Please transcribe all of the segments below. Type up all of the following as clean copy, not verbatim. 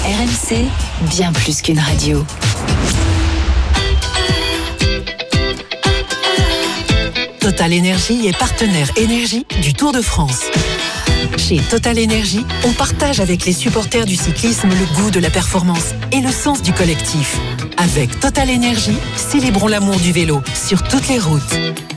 RMC, bien plus qu'une radio. Total Énergie est partenaire énergie du Tour de France. Chez Total Énergie, on partage avec les supporters du cyclisme le goût de la performance et le sens du collectif. Avec Total Énergie, célébrons l'amour du vélo sur toutes les routes.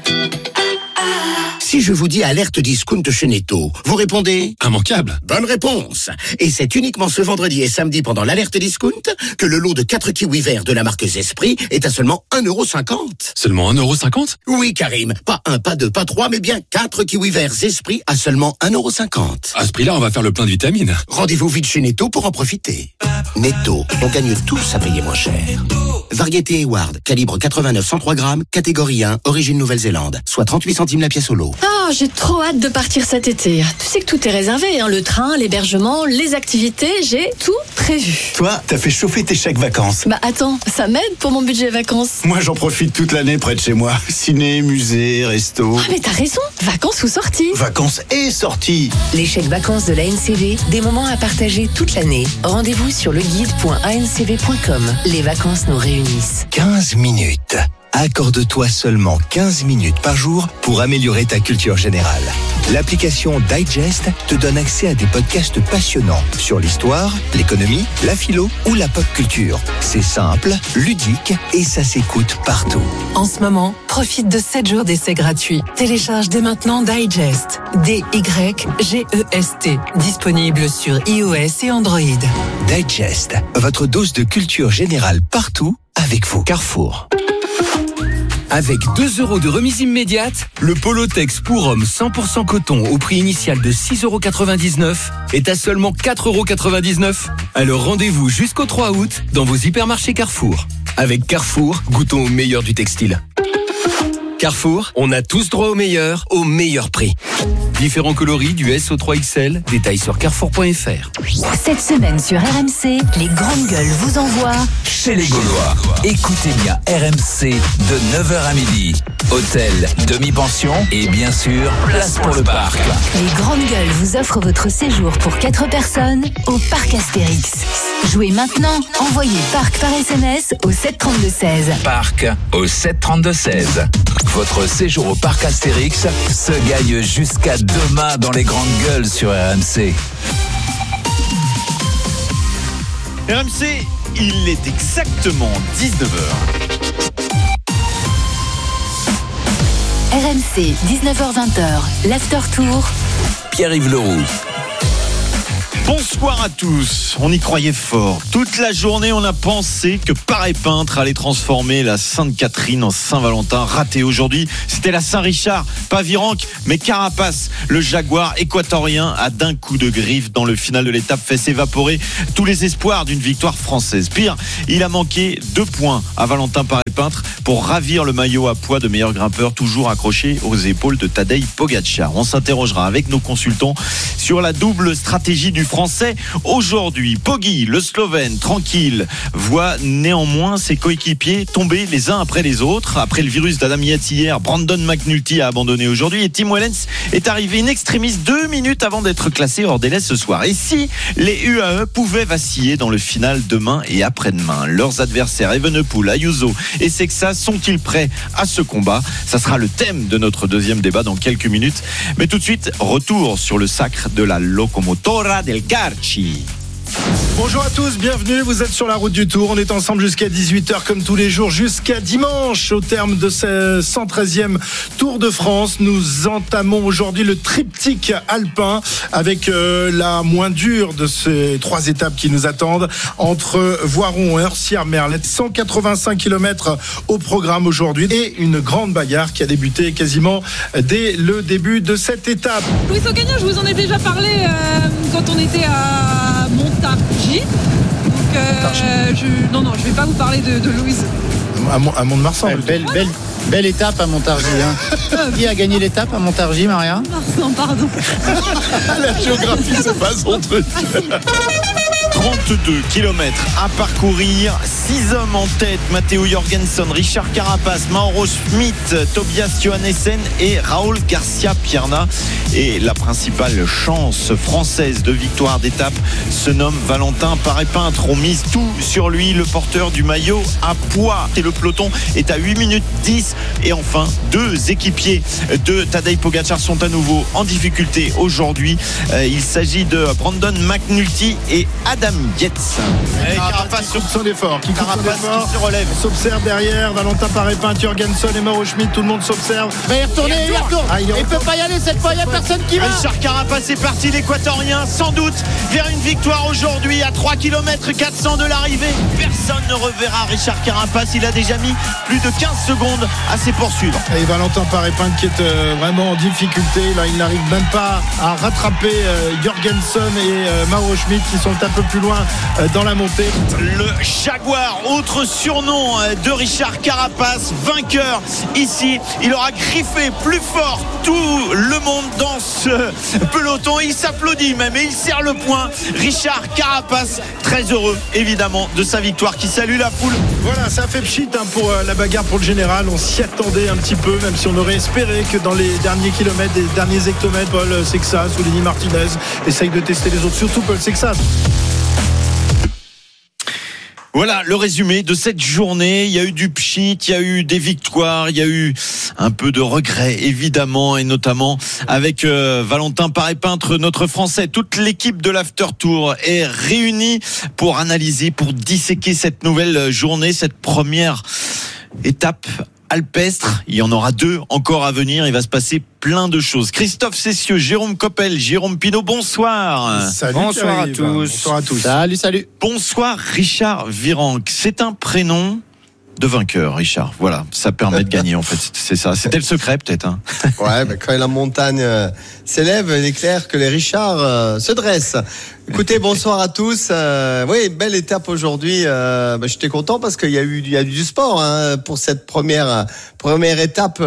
Si je vous dis alerte discount chez Netto, vous répondez immanquable. Bonne réponse. Et c'est uniquement ce vendredi et samedi pendant l'alerte discount que le lot de 4 kiwis verts de la marque Zespri est à seulement 1,50€. Seulement 1,50€? Oui, Karim. Pas 1, pas 2, pas 3, mais bien 4 kiwis verts Zespri à seulement 1,50€. À ce prix-là, on va faire le plein de vitamines. Rendez-vous vite chez Netto pour en profiter. Netto, on gagne tous à payer moins cher. Variété Hayward, calibre 89-103 grammes, catégorie 1, origine Nouvelle-Zélande, soit 38 centimes la pièce au lot. Oh, j'ai trop hâte de partir cet été. Tu sais que tout est réservé, hein, le train, l'hébergement, les activités, j'ai tout prévu. Toi, t'as fait chauffer tes chèques vacances. Bah attends, ça m'aide pour mon budget vacances. Moi, j'en profite toute l'année près de chez moi. Ciné, musée, resto. Ah mais t'as raison, vacances ou sorties. Vacances et sorties. Les chèques vacances de l'ANCV, des moments à partager toute l'année. Rendez-vous sur leguide.ancv.com. Les vacances nous réunissent. 15 minutes. Accorde-toi seulement 15 minutes par jour pour améliorer ta culture générale. L'application Digest te donne accès à des podcasts passionnants sur l'histoire, l'économie, la philo ou la pop culture. C'est simple, ludique et ça s'écoute partout. En ce moment, profite de 7 jours d'essai gratuits. Télécharge dès maintenant Digest. D-Y-G-E-S-T. Disponible sur iOS et Android. Digest, votre dose de culture générale partout avec vous. Carrefour. Avec 2€ de remise immédiate, le Polotex pour homme 100% coton au prix initial de 6,99€ est à seulement 4,99€. Alors rendez-vous jusqu'au 3 août dans vos hypermarchés Carrefour. Avec Carrefour, goûtons au meilleur du textile. Carrefour, on a tous droit au meilleur prix. Différents coloris du S au 3XL, détails sur carrefour.fr. Cette semaine sur RMC, les grandes gueules vous envoient chez les Gaulois. Écoutez bien RMC de 9h à midi. Hôtel, demi-pension et bien sûr, place pour le parc. Les grandes gueules vous offrent votre séjour pour 4 personnes au parc Astérix. Jouez maintenant, envoyez parc par SMS au 732-16. Parc au 732-16. Votre séjour au parc Astérix se gagne jusqu'à demain dans les grandes gueules sur RMC. RMC, il est exactement 19h. RMC, 19h-20h, l'After Tour. Pierre-Yves Leroux. Bonsoir à tous, on y croyait fort. Toute la journée, on a pensé que Paré Peintre allait transformer la Sainte-Catherine en Saint-Valentin. Raté aujourd'hui, c'était la Saint-Richard, pas Virenque, mais Carapace. Le Jaguar équatorien a d'un coup de griffe dans le final de l'étape fait s'évaporer tous les espoirs d'une victoire française. Pire, il a manqué 2 points à Valentin Paré Peintre pour ravir le maillot à poids de meilleur grimpeur, toujours accroché aux épaules de Tadej Pogačar. On s'interrogera avec nos consultants sur la double stratégie du Français aujourd'hui. Poggi, le Slovène, tranquille, voit néanmoins ses coéquipiers tomber les uns après les autres. Après le virus d'Adam Yates hier, Brandon McNulty a abandonné aujourd'hui et Tim Wellens est arrivé in extremis 2 minutes avant d'être classé hors délai ce soir. Et si les UAE pouvaient vaciller dans le final demain et après-demain, leurs adversaires Evenepoel, Ayuso et Sexa sont-ils prêts à ce combat? Ça sera le thème de notre deuxième débat dans quelques minutes. Mais tout de suite, retour sur le sacre de la Locomotora del Carchi. Bonjour à tous, bienvenue, vous êtes sur la route du Tour, on est ensemble jusqu'à 18h comme tous les jours, jusqu'à dimanche au terme de ce 113e Tour de France. Nous entamons aujourd'hui le triptyque alpin avec la moins dure de ces 3 étapes qui nous attendent entre Voiron et Heursières-Merlet. 185 km au programme aujourd'hui et une grande bagarre qui a débuté quasiment dès le début de cette étape. Louis Ocaña, je vous en ai déjà parlé quand on était à Montargis. Donc, je vais pas vous parler de Louise. À Mont-de-Marsan. Belle étape à Montargis. Hein. Qui a gagné l'étape à Montargis, Maria? Marsan, pardon. La géographie, c'est pas son truc. 32 km à parcourir, 6 hommes en tête, Matteo Jorgensen, Richard Carapaz, Mauro Schmidt, Tobias Johannessen et Raúl Garcia Pierna. Et la principale chance française de victoire d'étape se nomme Valentin Paré-Peintre. On mise tout sur lui, le porteur du maillot à poids. Et le peloton est à 8 minutes 10. Et enfin, 2 équipiers de Tadej Pogačar sont à nouveau en difficulté aujourd'hui. Il s'agit de Brandon McNulty et Adam Yates. Carapace sur son effort, qui se relève, s'observe derrière. Valentin Paré-Peintre, Jorgensen et Mauro Schmidt, tout le monde s'observe. Il retourne. Il peut pas y aller cette fois, il n'y a personne qui va. Richard Carapaz est parti, l'équatorien, sans doute vers une victoire aujourd'hui à 3 km 400 de l'arrivée. Personne ne reverra Richard Carapaz, il a déjà mis plus de 15 secondes à ses poursuivants. Et Valentin Paré-Peintre qui est vraiment en difficulté, là il n'arrive même pas à rattraper Jorgensen et Mauro Schmidt qui sont un peu plus loin dans la montée. Le Jaguar, autre surnom de Richard Carapaz, vainqueur ici, il aura griffé plus fort tout le monde dans ce peloton, il s'applaudit même et il serre le poing. Richard Carapaz, très heureux évidemment de sa victoire, qui salue la foule. Voilà, ça fait pchit pour la bagarre pour le général, on s'y attendait un petit peu, même si on aurait espéré que dans les derniers kilomètres, les derniers hectomètres, Paul Sexas ou Lenny Martinez essayent de tester les autres, surtout Paul Sexas. Voilà le résumé de cette journée. Il y a eu du pchit, il y a eu des victoires, il y a eu un peu de regrets évidemment, et notamment avec Valentin Paré-Peintre, notre Français. Toute l'équipe de l'After Tour est réunie pour analyser, pour disséquer cette nouvelle journée, cette première étape alpestre. Il y en aura 2 encore à venir. Il va se passer plein de choses. Christophe Cessieux, Jérôme Coppel, Jérôme Pinot, bonsoir. Salut, bonsoir à tous. Bonsoir à tous. Salut. Bonsoir Richard Virenque. C'est un prénom de vainqueur, Richard. Voilà, ça permet de gagner en fait. C'est ça. C'était le secret peut-être. Hein. Ouais, quand la montagne s'élève, il est clair que les Richards se dressent. Écoutez, bonsoir à tous. Oui, belle étape aujourd'hui. J'étais content parce qu'il y a eu du sport pour cette première étape.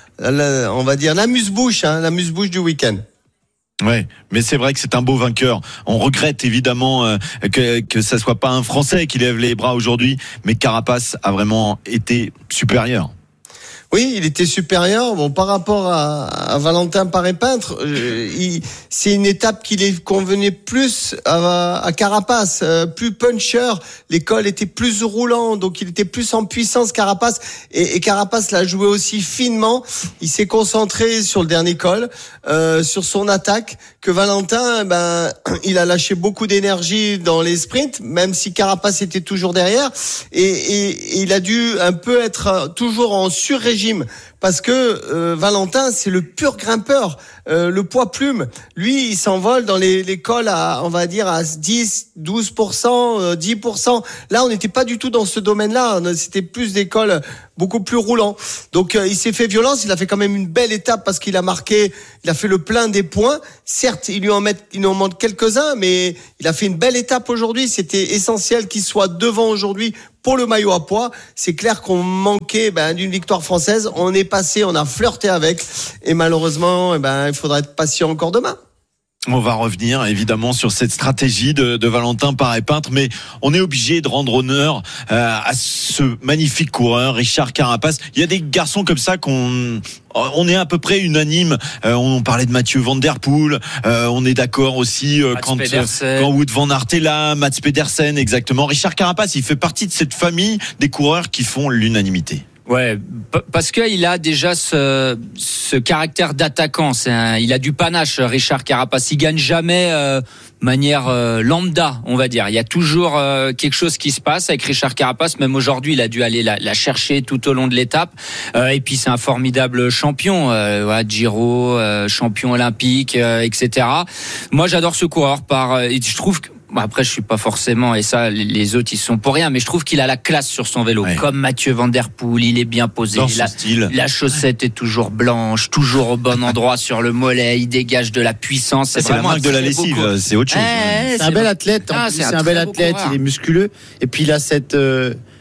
On va dire l'amuse-bouche du week-end. Ouais, mais c'est vrai que c'est un beau vainqueur. On regrette évidemment que ça soit pas un Français qui lève les bras aujourd'hui, mais Carapaz a vraiment été supérieur. Oui, il était supérieur. Bon, par rapport à Valentin Paré-Peintre, c'est une étape qui les convenait plus à Carapaz, plus puncher. Les cols étaient plus roulants, donc il était plus en puissance, Carapaz. Et Carapaz l'a joué aussi finement. Il s'est concentré sur le dernier col, sur son attaque, que Valentin, il a lâché beaucoup d'énergie dans les sprints, même si Carapaz était toujours derrière. Et il a dû un peu être toujours en sur-régime. Parce que Valentin, c'est le pur grimpeur, le poids plume. Lui, il s'envole dans les cols à, on va dire, à 10, 12%, 10%. Là, on n'était pas du tout dans ce domaine-là. C'était plus des cols beaucoup plus roulants. Donc, il s'est fait violence. Il a fait quand même une belle étape parce qu'il a marqué, il a fait le plein des points. Certes, il en manque quelques-uns, mais il a fait une belle étape aujourd'hui. C'était essentiel qu'il soit devant aujourd'hui pour le maillot à poids. C'est clair qu'on manquait d'une victoire française. On est passé, on a flirté avec, et malheureusement, il faudra être patient encore demain. On va revenir évidemment sur cette stratégie de Valentin Paré-Peintre, mais on est obligé de rendre honneur à ce magnifique coureur, Richard Carapaz. Il y a des garçons comme ça on est à peu près unanime. On parlait de Mathieu Van Der Poel. On est d'accord aussi quand Wout van Aert est là, Mats Pedersen, exactement. Richard Carapaz, il fait partie de cette famille des coureurs qui font l'unanimité. Ouais, parce qu'il a déjà ce caractère d'attaquant. Il a du panache, Richard Carapaz. Il gagne jamais manière lambda, on va dire. Il y a toujours quelque chose qui se passe avec Richard Carapaz. Même aujourd'hui, il a dû aller la chercher tout au long de l'étape. Et puis c'est un formidable champion, Giro, champion olympique, etc. Moi, j'adore ce coureur. Je trouve que après, je suis pas forcément, et ça, les autres, ils sont pour rien, mais je trouve qu'il a la classe sur son vélo. Ouais. Comme Mathieu Van Der Poel, il est bien posé. La chaussette est toujours blanche, toujours au bon endroit sur le mollet, il dégage de la puissance. C'est la marque de la lessive, c'est autre chose. C'est un bel athlète, il est musculeux, et puis il a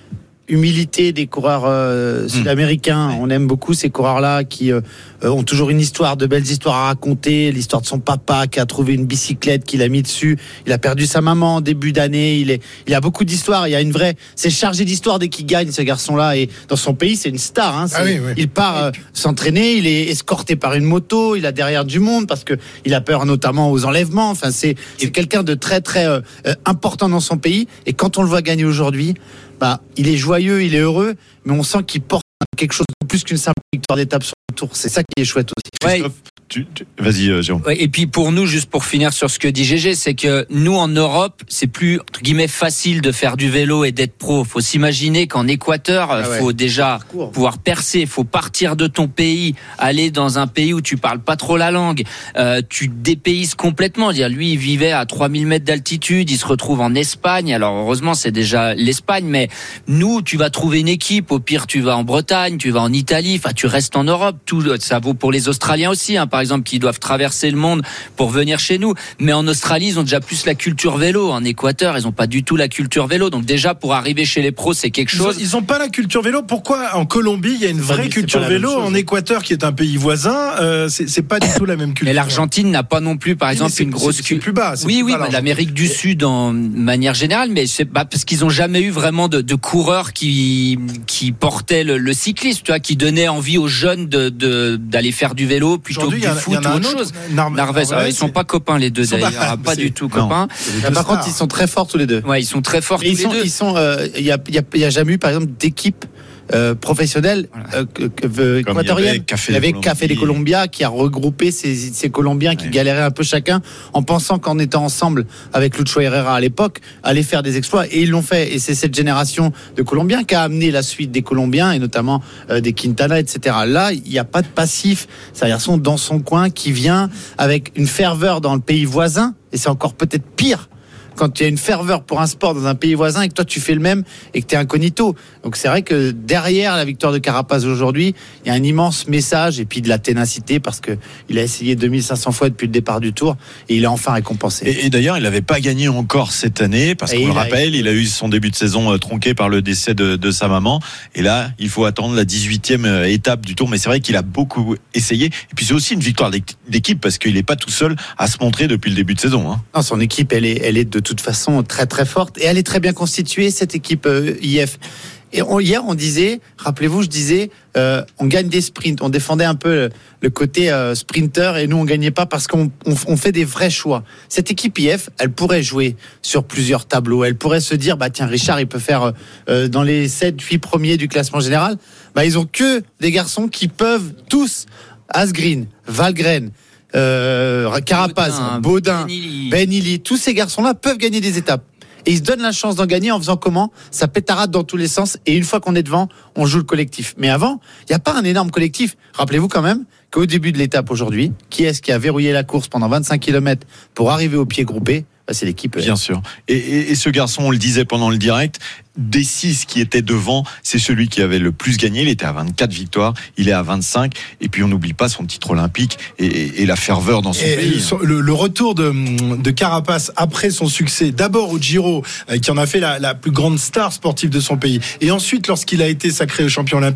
humilité des coureurs sud-américains. On aime beaucoup ces coureurs-là qui ont toujours une histoire, de belles histoires à raconter. L'histoire de son papa qui a trouvé une bicyclette qu'il a mis dessus. Il a perdu sa maman en début d'année. Il a beaucoup d'histoires. Il y a une vraie, c'est chargé d'histoire dès qu'il gagne, ce garçon-là. Et dans son pays, c'est une star. Hein. Oui. Il part s'entraîner. Il est escorté par une moto. Il a derrière du monde parce que il a peur notamment aux enlèvements. Enfin, c'est quelqu'un de très très important dans son pays. Et quand on le voit gagner aujourd'hui, il est joyeux, il est heureux, mais on sent qu'il porte quelque chose de plus qu'une simple victoire d'étape sur le tour. C'est ça qui est chouette aussi. Christophe, vas-y, Jérôme. Ouais, et puis pour nous, juste pour finir sur ce que dit GG, c'est que nous en Europe, c'est plus entre guillemets facile de faire du vélo et d'être pro. Faut s'imaginer qu'en Équateur, faut déjà pouvoir percer, faut partir de ton pays, aller dans un pays où tu parles pas trop la langue, tu dépayses complètement. Dire lui, il vivait à 3000 mètres d'altitude, il se retrouve en Espagne. Alors heureusement, c'est déjà l'Espagne, mais nous, tu vas trouver une équipe. Au pire, tu vas en Bretagne, tu vas en Italie. Enfin, tu restes en Europe. Tout ça vaut pour les Australiens aussi, hein, par exemple, qui doivent traverser le monde pour venir chez nous. Mais en Australie, ils ont déjà plus la culture vélo. En Équateur, ils ont pas du tout la culture vélo. Donc déjà, pour arriver chez les pros, c'est quelque chose. Ils ont pas la culture vélo. Pourquoi en Colombie, il y a une vraie culture vélo, en Équateur, qui est un pays voisin, c'est pas du tout la même culture. Mais l'Argentine n'a pas non plus, par exemple, une grosse culture. Plus bas. Oui, mais l'Amérique du Sud en manière générale, mais c'est parce qu'ils ont jamais eu vraiment de coureurs qui portaient le cyclisme, tu vois, qui donnaient envie aux jeunes d'aller faire du vélo plutôt que du foot ou autre chose. Narvaez, ils sont pas copains les deux d'ailleurs, pas du tout copains. Par contre, ils sont très forts tous les deux. Ouais, ils sont très forts tous les deux. Il y a jamais eu par exemple d'équipe professionnelle équatorienne. Il y avait Café des Colombia qui a regroupé ces Colombiens qui galéraient un peu chacun en pensant qu'en étant ensemble avec Lucho Herrera à l'époque allaient faire des exploits, et ils l'ont fait. Et c'est cette génération de Colombiens qui a amené la suite des Colombiens et notamment des Quintana, etc. Là, il n'y a pas de passif. C'est un garçon dans son coin qui vient avec une ferveur dans le pays voisin, et c'est encore peut-être pire quand il y a une ferveur pour un sport dans un pays voisin et que toi tu fais le même et que tu es incognito. Donc c'est vrai que derrière la victoire de Carapaz aujourd'hui, il y a un immense message et puis de la ténacité, parce que il a essayé 2500 fois depuis le départ du Tour et il est enfin récompensé. Et d'ailleurs, il n'avait pas gagné encore cette année, parce qu'on le rappelle, il a eu son début de saison tronqué par le décès de sa maman. Et là, il faut attendre la 18e étape du Tour. Mais c'est vrai qu'il a beaucoup essayé. Et puis c'est aussi une victoire d'équipe, parce qu'il n'est pas tout seul à se montrer depuis le début de saison. Hein. Non, son équipe, elle est de toute façon très très forte, et elle est très bien constituée, cette équipe IF. Et hier on disait, rappelez-vous, je disais, on gagne des sprints, on défendait un peu le côté sprinter, et nous on gagnait pas parce qu'on fait des vrais choix. Cette équipe IF, elle pourrait jouer sur plusieurs tableaux, elle pourrait se dire, tiens, Richard il peut faire dans les 7-8 premiers du classement général. Ils ont que des garçons qui peuvent tous, Asgreen, Valgren, Carapaz, Baudin, Ben Illy, tous ces garçons-là peuvent gagner des étapes. Et ils se donnent la chance d'en gagner en faisant comment ? Ça pétarade dans tous les sens, et une fois qu'on est devant, on joue le collectif. Mais avant, il n'y a pas un énorme collectif. Rappelez-vous quand même qu'au début de l'étape aujourd'hui, qui est-ce qui a verrouillé la course pendant 25 km pour arriver au pied groupé ? C'est l'équipe. Bien sûr. Et ce garçon, on le disait pendant le direct, des 6 qui étaient devant, c'est celui qui avait le plus gagné. Il était à 24 victoires, il est à 25. Et puis on n'oublie pas son titre olympique et la ferveur dans son pays. Le retour de Carapaz après son succès, d'abord au Giro, qui en a fait la plus grande star sportive de son pays, et ensuite lorsqu'il a été sacré champion olympique,